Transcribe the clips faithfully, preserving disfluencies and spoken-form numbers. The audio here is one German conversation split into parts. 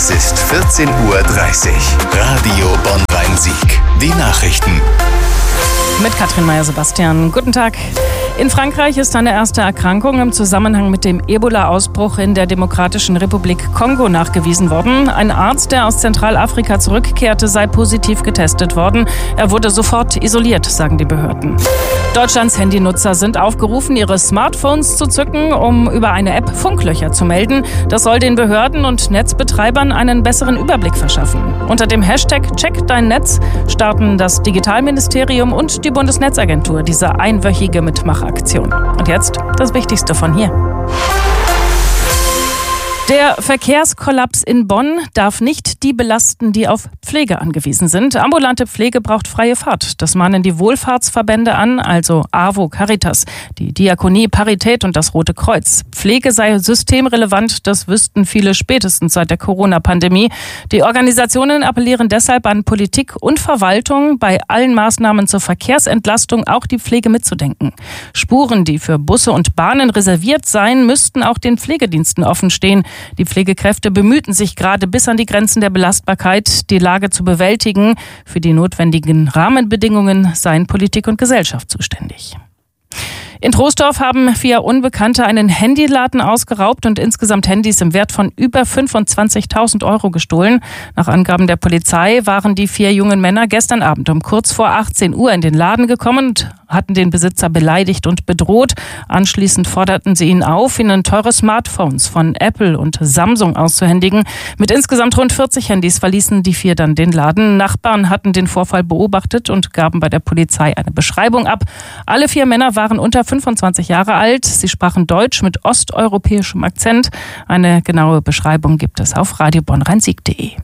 Es ist vierzehn Uhr dreißig. Radio Bonn-Rhein-Sieg. Die Nachrichten. Mit Katrin Meyer-Sebastian. Guten Tag. In Frankreich ist eine erste Erkrankung im Zusammenhang mit dem Ebola-Ausbruch in der Demokratischen Republik Kongo nachgewiesen worden. Ein Arzt, der aus Zentralafrika zurückkehrte, sei positiv getestet worden. Er wurde sofort isoliert, sagen die Behörden. Deutschlands Handynutzer sind aufgerufen, ihre Smartphones zu zücken, um über eine App Funklöcher zu melden. Das soll den Behörden und Netzbetreibern einen besseren Überblick verschaffen. Unter dem Hashtag Check dein Netz starten das Digitalministerium und die Bundesnetzagentur diese einwöchige Mitmachaktion. Und jetzt das Wichtigste von hier. Der Verkehrskollaps in Bonn darf nicht die belasten, die auf Pflege angewiesen sind. Ambulante Pflege braucht freie Fahrt. Das mahnen die Wohlfahrtsverbände an, also AWO, Caritas, die Diakonie, Parität und das Rote Kreuz. Pflege sei systemrelevant, das wüssten viele spätestens seit der Corona-Pandemie. Die Organisationen appellieren deshalb an Politik und Verwaltung, bei allen Maßnahmen zur Verkehrsentlastung auch die Pflege mitzudenken. Spuren, die für Busse und Bahnen reserviert seien, müssten auch den Pflegediensten offen stehen. Die Pflegekräfte bemühten sich gerade bis an die Grenzen der Belastbarkeit, die Lage zu bewältigen. Für die notwendigen Rahmenbedingungen seien Politik und Gesellschaft zuständig. In Troisdorf haben vier Unbekannte einen Handyladen ausgeraubt und insgesamt Handys im Wert von über fünfundzwanzigtausend Euro gestohlen. Nach Angaben der Polizei waren die vier jungen Männer gestern Abend um kurz vor achtzehn Uhr in den Laden gekommen und hatten den Besitzer beleidigt und bedroht. Anschließend forderten sie ihn auf, ihnen teure Smartphones von Apple und Samsung auszuhändigen. Mit insgesamt rund vierzig Handys verließen die vier dann den Laden. Nachbarn hatten den Vorfall beobachtet und gaben bei der Polizei eine Beschreibung ab. Alle vier Männer waren unter fünfundzwanzig Jahre alt. Sie sprachen Deutsch mit osteuropäischem Akzent. Eine genaue Beschreibung gibt es auf radio bonn rhein sieg punkt de.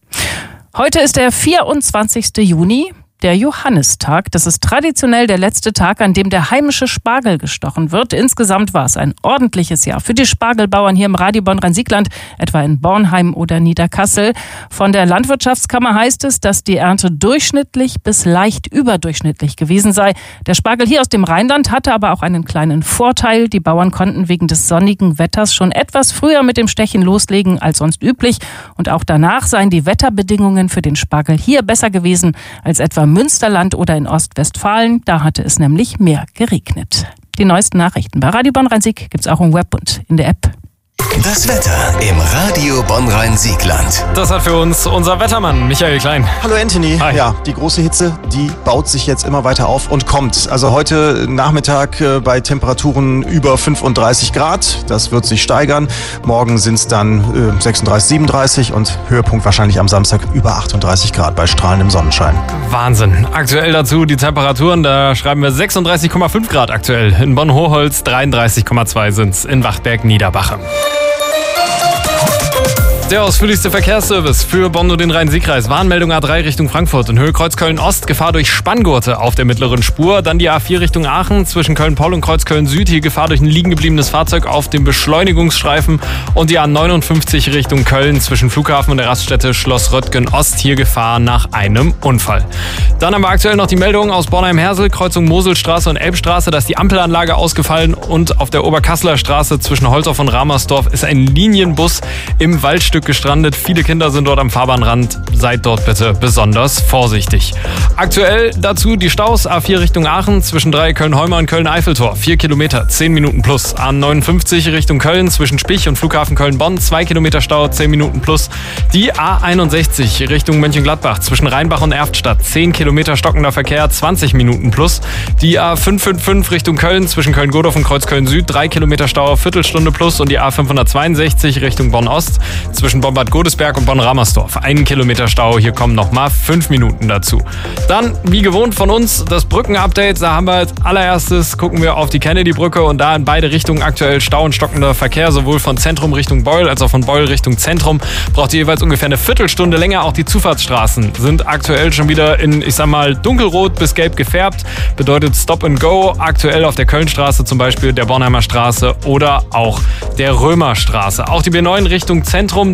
Heute ist der vierundzwanzigste Juni. Der Johannistag, das ist traditionell der letzte Tag, an dem der heimische Spargel gestochen wird. Insgesamt war es ein ordentliches Jahr für die Spargelbauern hier im Radio Bonn-Rhein-Sieg-Land, etwa in Bornheim oder Niederkassel. Von der Landwirtschaftskammer heißt es, dass die Ernte durchschnittlich bis leicht überdurchschnittlich gewesen sei. Der Spargel hier aus dem Rheinland hatte aber auch einen kleinen Vorteil. Die Bauern konnten wegen des sonnigen Wetters schon etwas früher mit dem Stechen loslegen als sonst üblich. Und auch danach seien die Wetterbedingungen für den Spargel hier besser gewesen als etwa Münsterland oder in Ostwestfalen. Da hatte es nämlich mehr geregnet. Die neuesten Nachrichten bei Radio Bonn-Rhein-Sieg gibt es auch im Web und in der App. Das Wetter im Radio Bonn-Rhein-Sieg-Land. Das hat für uns unser Wettermann Michael Klein. Hallo Anthony. Hi. Ja, die große Hitze, die baut sich jetzt immer weiter auf und kommt. Also heute Nachmittag äh, bei Temperaturen über fünfunddreißig Grad. Das wird sich steigern. Morgen sind es dann äh, sechsunddreißig, siebenunddreißig und Höhepunkt wahrscheinlich am Samstag über achtunddreißig Grad bei strahlendem Sonnenschein. Wahnsinn. Aktuell dazu die Temperaturen, da schreiben wir sechsunddreißig Komma fünf Grad aktuell. In Bonn-Hochholz dreiunddreißig Komma zwei sind es in Wachtberg-Niederbache. Der ausführlichste Verkehrsservice für Bonn und den Rhein-Sieg-Kreis. Warnmeldung A drei Richtung Frankfurt in Höhe Kreuzköln-Ost. Gefahr durch Spanngurte auf der mittleren Spur. Dann die A vier Richtung Aachen zwischen Köln-Poll und Kreuzköln-Süd. Hier Gefahr durch ein liegen gebliebenes Fahrzeug auf dem Beschleunigungsstreifen. Und die A neunundfünfzig Richtung Köln zwischen Flughafen und der Raststätte Schloss Röttgen-Ost. Hier Gefahr nach einem Unfall. Dann haben wir aktuell noch die Meldung aus Bornheim-Hersel, Kreuzung Moselstraße und Elbstraße. Da ist die Ampelanlage ausgefallen und auf der Oberkasseler Straße zwischen Holzhoff und Ramersdorf ist ein Linienbus im Waldstück gestrandet. Viele Kinder sind dort am Fahrbahnrand. Seid dort bitte besonders vorsichtig. Aktuell dazu die Staus. A vier Richtung Aachen zwischen Dreiecköln-Heumer und Köln-Eiffeltor. vier Kilometer, zehn Minuten plus. A neunundfünfzig Richtung Köln zwischen Spich und Flughafen Köln-Bonn. zwei Kilometer Stau, zehn Minuten plus. Die A einundsechzig Richtung Mönchengladbach zwischen Rheinbach und Erftstadt. zehn Kilometer stockender Verkehr, zwanzig Minuten plus. Die A fünf fünf fünf Richtung Köln zwischen Köln-Godorf und Kreuzköln-Süd. drei Kilometer Stau, Viertelstunde plus. Und die A fünfhundertzweiundsechzig Richtung Bonn-Ost zwischen Bonn-Bad Godesberg und Bonn-Ramersdorf. Einen Kilometer Stau, hier kommen nochmal fünf Minuten dazu. Dann, wie gewohnt von uns, das Brücken-Update. Da haben wir als allererstes, gucken wir auf die Kennedy-Brücke und da in beide Richtungen aktuell Stau und stockender Verkehr, sowohl von Zentrum Richtung Beul als auch von Beul Richtung Zentrum. Braucht ihr jeweils ungefähr eine Viertelstunde länger. Auch die Zufahrtsstraßen sind aktuell schon wieder in, ich sag mal, dunkelrot bis gelb gefärbt. Bedeutet Stop and Go. Aktuell auf der Kölnstraße zum Beispiel, der Bornheimer Straße oder auch der Römerstraße. Auch die B neun Richtung Zentrum,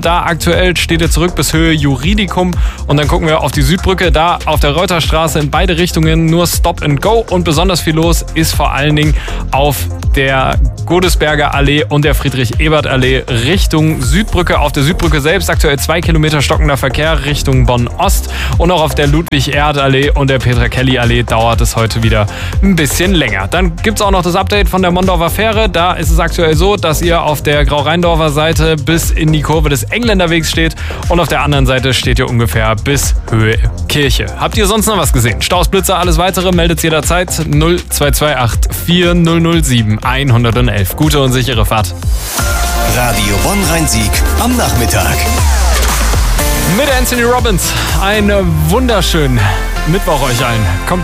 Zentrum. Da aktuell steht ihr zurück bis Höhe Juridicum. Und dann gucken wir auf die Südbrücke. Da auf der Reuterstraße in beide Richtungen nur Stop and Go. Und besonders viel los ist vor allen Dingen auf der Godesberger Allee und der Friedrich-Ebert-Allee Richtung Südbrücke. Auf der Südbrücke selbst aktuell zwei Kilometer stockender Verkehr Richtung Bonn-Ost. Und auch auf der Ludwig-Erhard-Allee und der Petra-Kelly-Allee dauert es heute wieder ein bisschen länger. Dann gibt es auch noch das Update von der Mondorfer Fähre. Da ist es aktuell so, dass ihr auf der Grau-Rheindorfer Seite bis in die Kurve des Engländerwegs steht. Und auf der anderen Seite steht ihr ungefähr bis Höhe Kirche. Habt ihr sonst noch was gesehen? Staus, Blitzer, alles weitere meldet jederzeit null zwei zwei acht vier null null sieben eins eins eins. Gute und sichere Fahrt. Radio Bonn-Rhein-Sieg am Nachmittag. Mit Anthony Robbins. Einen wunderschönen Mittwoch euch allen. Kommt